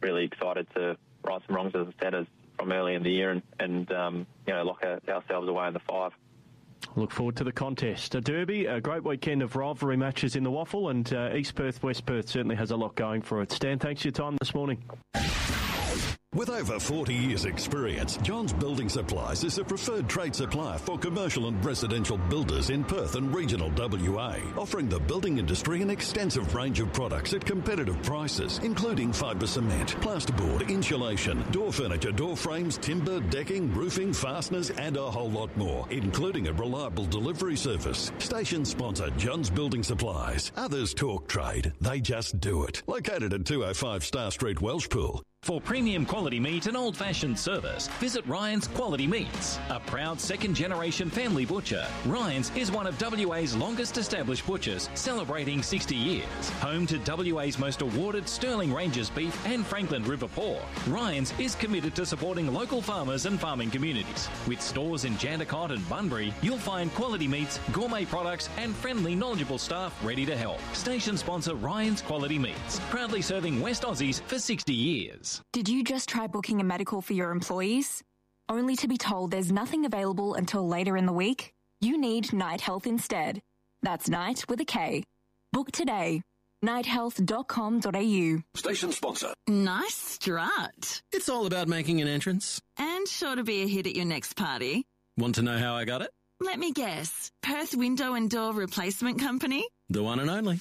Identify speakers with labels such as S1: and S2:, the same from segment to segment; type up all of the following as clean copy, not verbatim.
S1: really excited to right some wrongs, as I said, from early in the year and lock ourselves away in the 5.
S2: Look forward to the contest. A derby, a great weekend of rivalry matches in the Waffle, and East Perth, West Perth certainly has a lot going for it. Stan, thanks for your time this morning.
S3: With over 40 years' experience, Johns Building Supplies is a preferred trade supplier for commercial and residential builders in Perth and regional WA, offering the building industry an extensive range of products at competitive prices, including fibre cement, plasterboard, insulation, door furniture, door frames, timber, decking, roofing, fasteners, and a whole lot more, including a reliable delivery service. Station sponsor Johns Building Supplies. Others talk trade, they just do it. Located at 205 Star Street, Welshpool.
S4: For premium quality meat and old-fashioned service, visit Ryan's Quality Meats. A proud second-generation family butcher, Ryan's is one of WA's longest-established butchers, celebrating 60 years. Home to WA's most awarded Sterling Ranges beef and Franklin River pork, Ryan's is committed to supporting local farmers and farming communities. With stores in Jandakot and Bunbury, you'll find quality meats, gourmet products, and friendly, knowledgeable staff ready to help. Station sponsor Ryan's Quality Meats, proudly serving West Aussies for 60 years.
S5: Did you just try booking a medical for your employees? Only to be told there's nothing available until later in the week? You need Night Health instead. That's Night with a K. Book today. nighthealth.com.au.
S3: Station sponsor.
S6: Nice strut.
S7: It's all about making an entrance.
S6: And sure to be a hit at your next party.
S7: Want to know how I got it?
S6: Let me guess. Perth Window and Door Replacement Company?
S7: The one and only.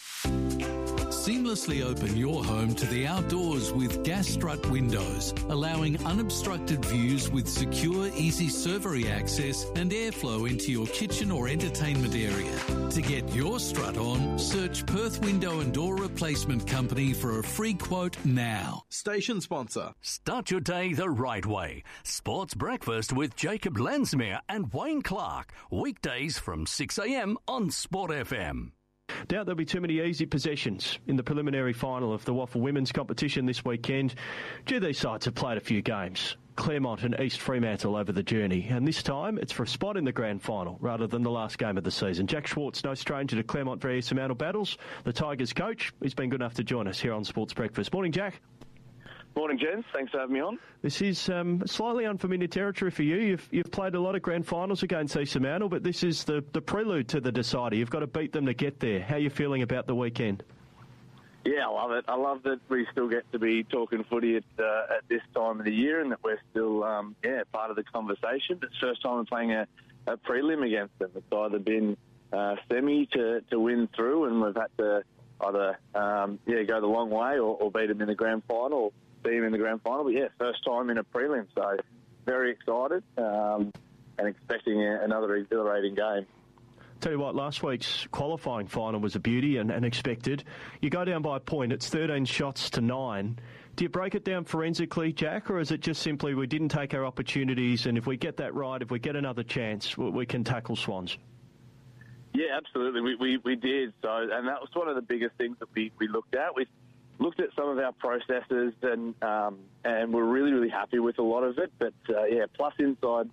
S8: Seamlessly open your home to the outdoors with Gas Strut windows, allowing unobstructed views with secure, easy servery access and airflow into your kitchen or entertainment area. To get your strut on, search Perth Window and Door Replacement Company for a free quote now.
S9: Station sponsor.
S10: Start your day the right way. Sports Breakfast with Jacob Lensmere and Wayne Clark. Weekdays from 6 a.m. on Sport FM.
S2: Doubt there'll be too many easy possessions in the preliminary final of the Waffle Women's competition this weekend. These sides have played a few games. Claremont and East Fremantle over the journey, and this time it's for a spot in the grand final rather than the last game of the season. Jack Schwartz, no stranger to Claremont v Fremantle battles. The Tigers coach, he's been good enough to join us here on Sports Breakfast. Morning, Jack.
S11: Morning, gents. Thanks for having me on.
S2: This is slightly unfamiliar territory for you. You've played a lot of grand finals against East Fremantle, but this is the prelude to the decider. You've got to beat them to get there. How are you feeling about the weekend?
S11: Yeah, I love it. I love that we still get to be talking footy at this time of the year and that we're still part of the conversation. It's the first time we're playing a prelim against them. It's either been semi to win through, and we've had to either go the long way or beat them in the grand final. Beat him in the grand final, but first time in a prelim, so very excited and expecting another exhilarating game.
S2: Tell you what, last week's qualifying final was a beauty and expected. You go down by a point, it's 13 shots to 9. Do you break it down forensically, Jack, or is it just simply we didn't take our opportunities, and if we get that right, if we get another chance, we can tackle Swans?
S11: Yeah, absolutely, we did. So, and that was one of the biggest things that we looked at. We looked at some of our processes and we're really, really happy with a lot of it. But, plus 15 for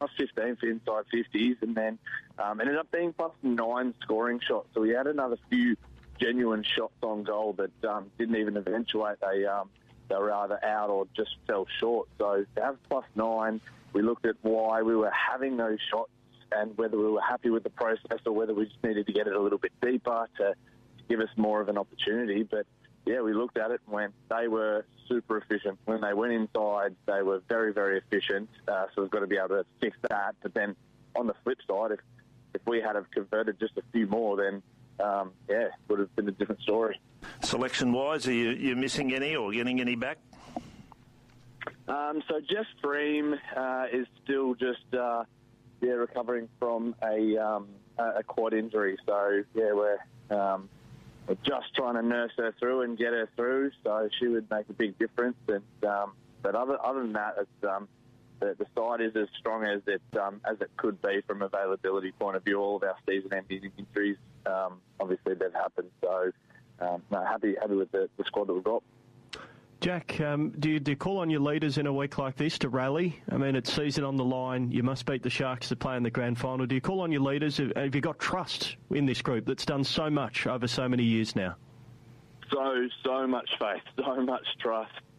S11: inside 50s, and then ended up being plus 9 scoring shots. So we had another few genuine shots on goal that didn't even eventuate. They were either out or just fell short. So to have plus 9, we looked at why we were having those shots and whether we were happy with the process or whether we just needed to get it a little bit deeper to give us more of an opportunity. But yeah, we looked at it and went, they were super efficient. When they went inside, they were very, very efficient. So we've got to be able to fix that. But then on the flip side, if we had have converted just a few more, then, it would have been a different story.
S12: Selection-wise, are you missing any or getting any back?
S11: So Jeff Freem is still just recovering from a quad injury. So, we're just trying to nurse her through and get her through, so she would make a big difference. And but other than that, it's, the side is as strong as it could be from availability point of view. All of our season-ending injuries, obviously, they've happened. So happy with the squad that we've got.
S2: Jack, do you call on your leaders in a week like this to rally? I mean, it's season on the line. You must beat the Sharks to play in the grand final. Do you call on your leaders? Have you got trust in this group that's done so much over so many years now?
S11: So much faith, so much trust.